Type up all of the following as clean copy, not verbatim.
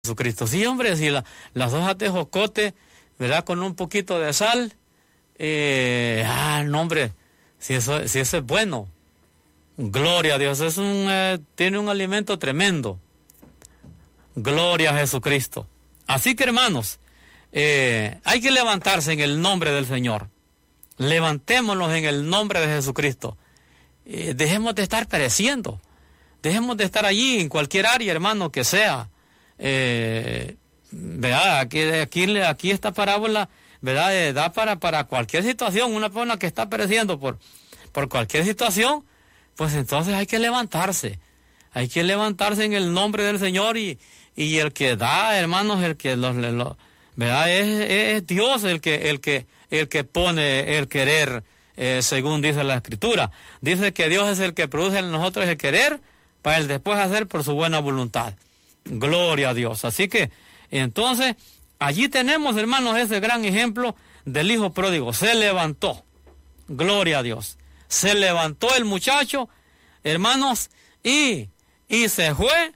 Jesucristo. Sí, hombre, si las hojas de jocote, ¿verdad? Con un poquito de sal, no, hombre, si eso es bueno. Gloria a Dios, tiene un alimento tremendo. Gloria a Jesucristo. Así que, hermanos, hay que levantarse en el nombre del Señor. Levantémonos en el nombre de Jesucristo. Dejemos de estar pereciendo. Dejemos de estar allí en cualquier área, hermano, que sea. ¿Verdad? Aquí esta parábola, ¿verdad? Da para cualquier situación. Una persona que está pereciendo por cualquier situación, pues entonces hay que levantarse. Hay que levantarse en el nombre del Señor y el que da, hermanos, el que ¿verdad? Es Dios el que pone el querer, según dice la Escritura. Dice que Dios es el que produce en nosotros el querer para el después hacer por su buena voluntad. Gloria a Dios. Así que, entonces, allí tenemos, hermanos, ese gran ejemplo del hijo pródigo. Se levantó. Gloria a Dios. Se levantó el muchacho, hermanos, y se fue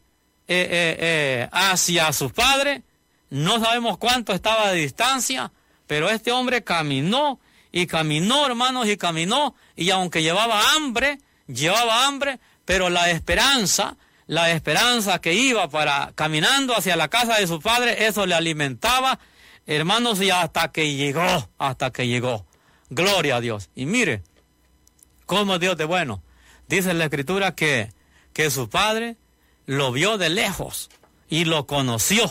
hacia su padre. No sabemos cuánto estaba de distancia, pero este hombre caminó, hermanos, y aunque llevaba hambre, pero la esperanza que iba caminando hacia la casa de su padre, eso le alimentaba, hermanos, y hasta que llegó. Gloria a Dios. Y mire, cómo Dios de bueno. Dice en la Escritura que su padre lo vio de lejos y lo conoció,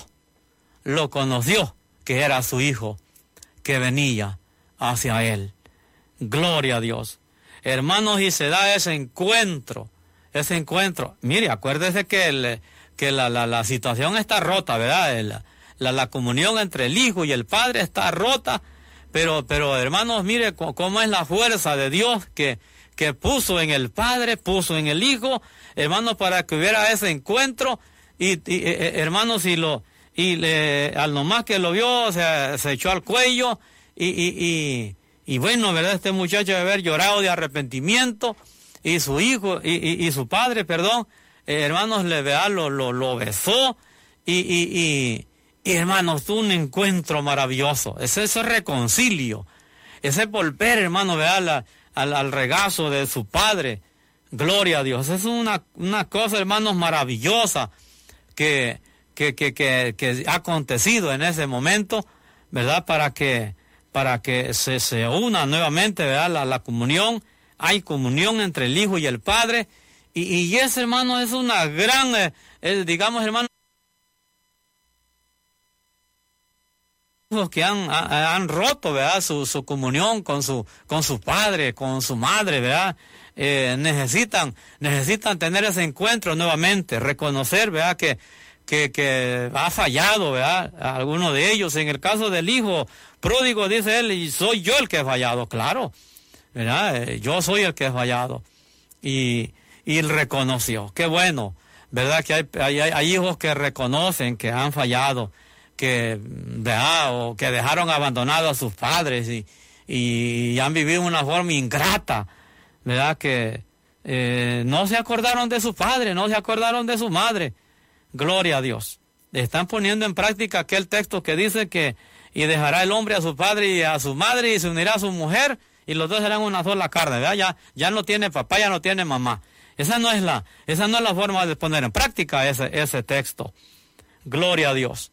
que era su hijo, que venía hacia él. Gloria a Dios. Hermanos, y se da ese encuentro. Mire, acuérdese que la situación está rota, ¿verdad? La comunión entre el Hijo y el Padre está rota, pero hermanos, mire cómo es la fuerza de Dios que puso en el Padre, puso en el Hijo, hermanos, para que hubiera ese encuentro, hermanos, al nomás que lo vio, se echó al cuello, y bueno, ¿verdad? Este muchacho debe haber llorado de arrepentimiento, y su hijo, y su padre, hermanos, lo besó, y hermanos, un encuentro maravilloso. Ese reconcilio, ese volver, hermanos, ¿verdad? Al regazo de su padre. Gloria a Dios. Es una cosa, hermanos, maravillosa que ha acontecido en ese momento, ¿verdad? Para que se una nuevamente, ¿verdad? La comunión. Hay comunión entre el Hijo y el Padre. Y ese, hermano, es una gran, digamos, hermano, que han roto, ¿verdad? Su comunión con su padre, con su madre, ¿verdad? Necesitan tener ese encuentro nuevamente, reconocer, ¿verdad? Que ha fallado, ¿verdad? Alguno de ellos. En el caso del hijo pródigo, dice él, y soy yo el que he fallado, claro, ¿verdad? Yo soy el que he fallado. Y él reconoció. Qué bueno, ¿verdad? Que hay hijos que reconocen que han fallado, o que dejaron abandonados a sus padres y han vivido de una forma ingrata, ¿verdad? Que no se acordaron de su padre, no se acordaron de su madre. Gloria a Dios. Están poniendo en práctica aquel texto que dice que y dejará el hombre a su padre y a su madre y se unirá a su mujer y los dos serán una sola carne, ¿verdad? Ya no tiene papá, ya no tiene mamá. Esa no es la forma de poner en práctica ese texto. Gloria a Dios.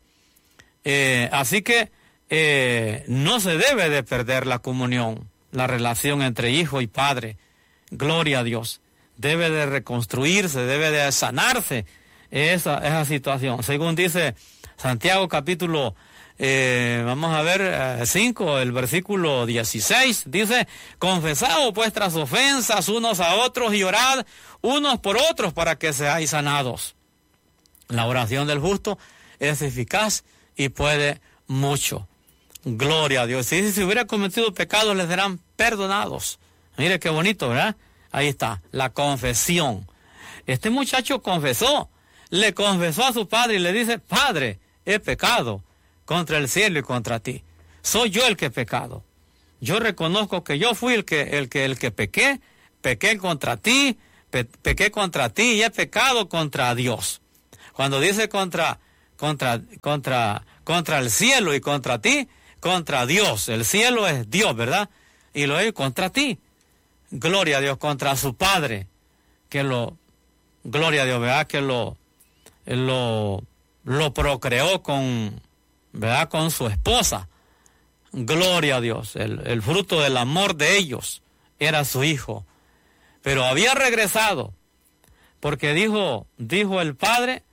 Así que no se debe de perder la comunión, la relación entre hijo y padre. Gloria a Dios. Debe de reconstruirse, debe de sanarse esa situación. Según dice Santiago capítulo, vamos a ver, 5, el versículo 16, dice: confesaos vuestras ofensas unos a otros y orad unos por otros para que seáis sanados. La oración del justo es eficaz y puede mucho. Gloria a Dios. Si hubiera cometido pecados, les serán perdonados. Mire qué bonito, ¿verdad? Ahí está, la confesión. Este muchacho le confesó a su padre y le dice: Padre, he pecado contra el cielo y contra ti. Soy yo el que he pecado. Yo reconozco que yo fui el que pequé contra ti, pequé contra ti y he pecado contra Dios. Cuando dice contra contra el cielo y contra ti, contra Dios. El cielo es Dios, ¿verdad? Y lo es contra ti. Gloria a Dios, contra su padre, gloria a Dios, ¿verdad? Que lo procreó ¿verdad? Con su esposa. Gloria a Dios. El fruto del amor de ellos era su hijo. Pero había regresado, porque dijo el padre,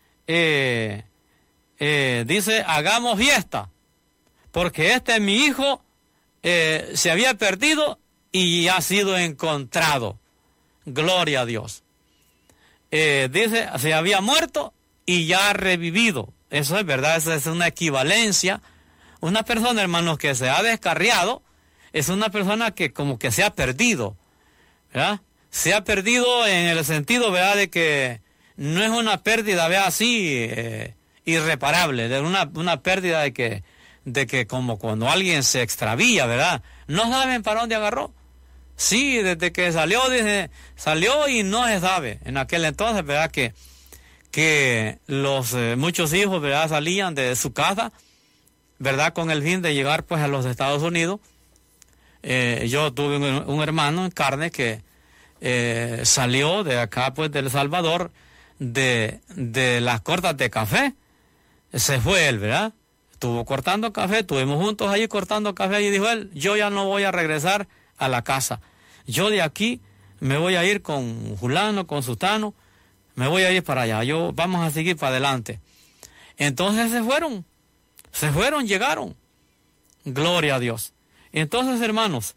dice, hagamos fiesta, porque este es mi hijo, se había perdido y ha sido encontrado. Gloria a Dios. Dice, se había muerto y ya ha revivido. Eso es verdad, eso es una equivalencia. Una persona, hermanos, que se ha descarriado, es una persona que como que se ha perdido, ¿verdad? Se ha perdido en el sentido, ¿verdad?, de que no es una pérdida, ¿verdad?, así, irreparable, de una pérdida de que como cuando alguien se extravía, ¿verdad? No saben para dónde agarró. Sí, desde que salió y no se sabe. En aquel entonces, ¿verdad?, que los muchos hijos, ¿verdad?, salían de su casa, ¿verdad?, con el fin de llegar pues a los Estados Unidos. Yo tuve un hermano en carne que salió de acá, pues, de El Salvador, de las cortas de café. Se fue él, ¿verdad? Estuvo cortando café, estuvimos juntos allí cortando café y dijo él, yo ya no voy a regresar a la casa. Yo de aquí me voy a ir con fulano, con sutano, me voy a ir para allá. Vamos a seguir para adelante. Entonces se fueron, llegaron. Gloria a Dios. Entonces, hermanos,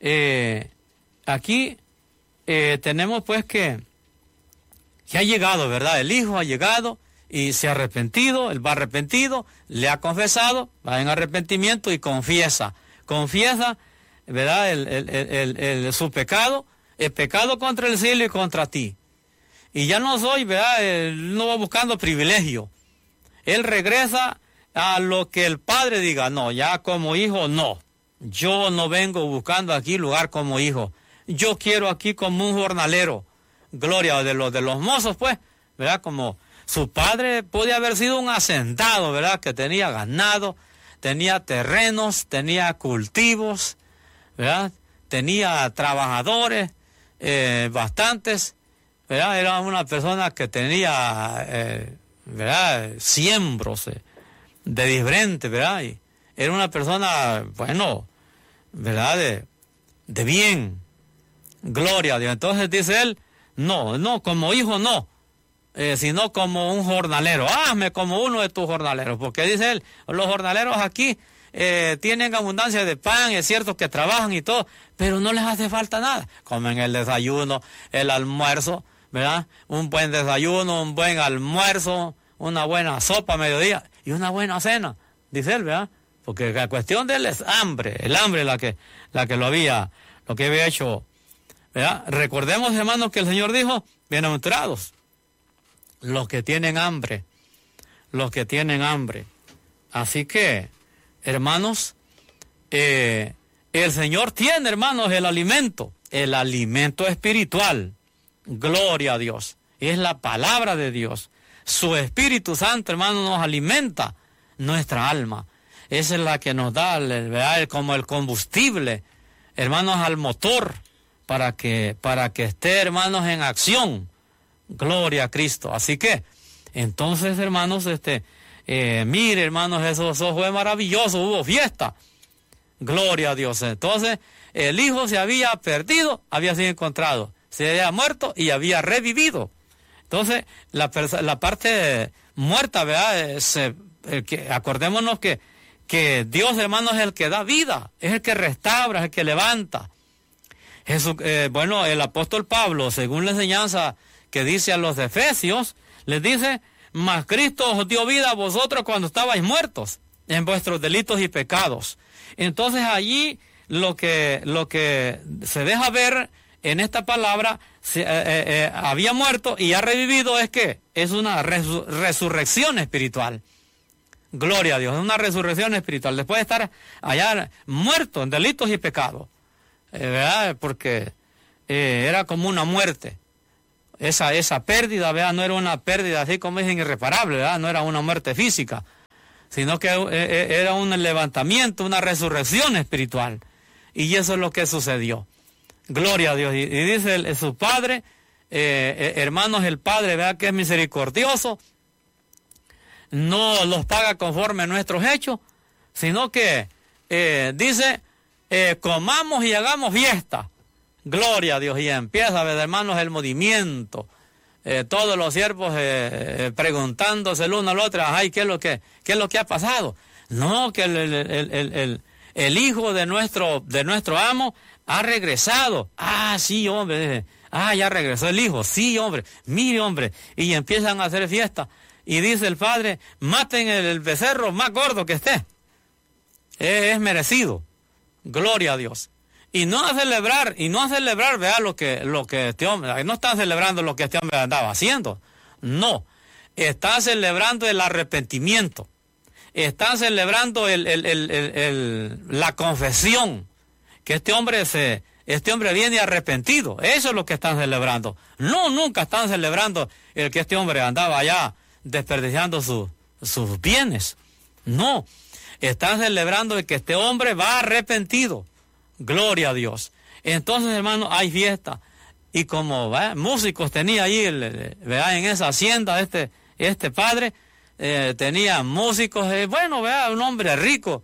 aquí tenemos pues que ha llegado, ¿verdad? El hijo ha llegado y se ha arrepentido, él va arrepentido, le ha confesado, va en arrepentimiento y confiesa, ¿verdad? Su pecado, el pecado contra el cielo y contra ti. Y ya no soy, ¿verdad? Él no va buscando privilegio. Él regresa a lo que el padre diga, no, ya como hijo, no. Yo no vengo buscando aquí lugar como hijo. Yo quiero aquí como un jornalero. Gloria de los mozos, pues, ¿verdad? Como su padre podía haber sido un hacendado, ¿verdad? Que tenía ganado, tenía terrenos, tenía cultivos, ¿verdad? Tenía trabajadores, bastantes, ¿verdad? Era una persona que tenía, ¿verdad? Siembros de diferentes, ¿verdad? Y era una persona, bueno, ¿verdad? De bien. Gloria a Dios. Entonces dice él, no, como hijo no, sino como un jornalero. Hazme como uno de tus jornaleros, porque dice él, los jornaleros aquí tienen abundancia de pan, es cierto que trabajan y todo, pero no les hace falta nada. Comen el desayuno, el almuerzo, ¿verdad? Un buen desayuno, un buen almuerzo, una buena sopa a mediodía y una buena cena, dice él, ¿verdad? Porque la cuestión de él es hambre, el hambre la que había hecho, ¿verdad? Recordemos, hermanos, que el Señor dijo, bienaventurados los que tienen hambre, Así que, hermanos, el Señor tiene, hermanos, el alimento espiritual. Gloria a Dios. Es la palabra de Dios. Su Espíritu Santo, hermanos, nos alimenta nuestra alma. Esa es la que nos da, ¿verdad?, como el combustible, hermanos, al motor, para que esté, hermanos, en acción. Gloria a Cristo. Así que, entonces, hermanos, mire, hermanos, eso fue maravilloso, hubo fiesta. Gloria a Dios. Entonces, el hijo se había perdido, había sido encontrado, se había muerto y había revivido. Entonces, la parte muerta, ¿verdad? Acordémonos que Dios, hermanos, es el que da vida, es el que restaura, es el que levanta. Bueno, el apóstol Pablo, según la enseñanza que dice a los Efesios, les dice, mas Cristo os dio vida a vosotros cuando estabais muertos en vuestros delitos y pecados. Entonces allí lo que se deja ver en esta palabra, había muerto y ha revivido, es una resurrección espiritual. Gloria a Dios, es una resurrección espiritual. Después de estar allá muerto en delitos y pecados, ¿verdad? Porque era como una muerte. esa pérdida, ¿verdad? No era una pérdida así como dicen irreparable, ¿verdad? No era una muerte física, sino que era un levantamiento, una resurrección espiritual. Y eso es lo que sucedió. Gloria a Dios. Y dice su Padre, hermanos, el Padre, ¿verdad? Que es misericordioso, no los paga conforme a nuestros hechos, sino que dice, comamos y hagamos fiesta. Gloria a Dios. Y empieza a ver, hermanos, el movimiento. Todos los siervos preguntándose el uno al otro, ay, ¿qué es lo que ha pasado? No, que el hijo de nuestro amo ha regresado. Ah, sí, hombre. Ah, ya regresó el hijo. Sí, hombre. Mire, hombre. Y empiezan a hacer fiesta. Y dice el padre, maten el becerro más gordo que esté. Es merecido. Gloria a Dios. Y no a celebrar, vea lo que este hombre, no está celebrando lo que este hombre andaba haciendo. No. Está celebrando el arrepentimiento. Está celebrando la confesión. Que este hombre viene arrepentido. Eso es lo que están celebrando. No, nunca están celebrando el que este hombre andaba allá desperdiciando sus bienes. No. Están celebrando el que este hombre va arrepentido. Gloria a Dios. Entonces, hermano, hay fiesta. Y como músicos tenía allí, en esa hacienda, este padre, tenía músicos, un hombre rico,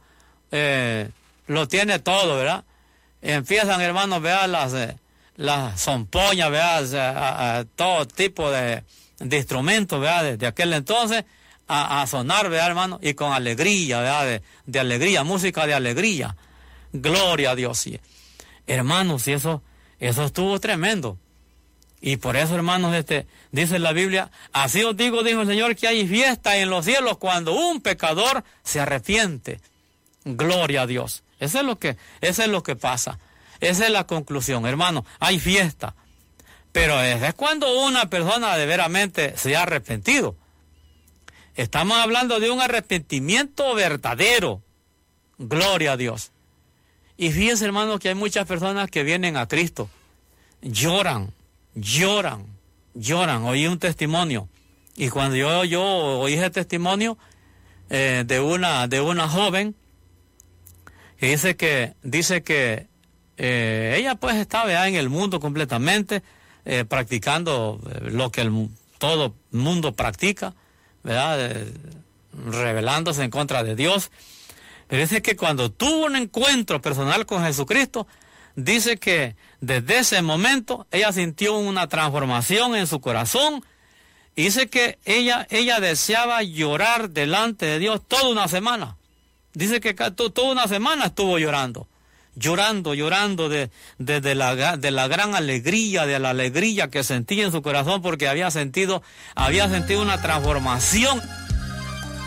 lo tiene todo, ¿verdad? Empiezan, hermanos, las zampoñas, todo tipo de instrumentos, de aquel entonces, a sonar, hermano, y con alegría, de alegría, música de alegría. Gloria a Dios. Sí. Hermanos, y eso estuvo tremendo. Y por eso, hermanos, dice la Biblia, así os digo, dijo el Señor, que hay fiesta en los cielos cuando un pecador se arrepiente. Gloria a Dios. Eso es lo que pasa. Esa es la conclusión, hermano. Hay fiesta. Pero es cuando una persona de veramente se ha arrepentido. Estamos hablando de un arrepentimiento verdadero. Gloria a Dios. Y fíjense, hermano, que hay muchas personas que vienen a Cristo. Lloran. Oí un testimonio. Y cuando yo oí ese testimonio de una joven que dice que ella pues estaba ya en el mundo completamente, practicando lo que todo mundo practica, ¿verdad? Rebelándose en contra de Dios. Pero dice que cuando tuvo un encuentro personal con Jesucristo, dice que desde ese momento ella sintió una transformación en su corazón. Y dice que ella deseaba llorar delante de Dios toda una semana. Dice que toda una semana estuvo llorando de la gran alegría, de la alegría que sentía en su corazón, porque había sentido una transformación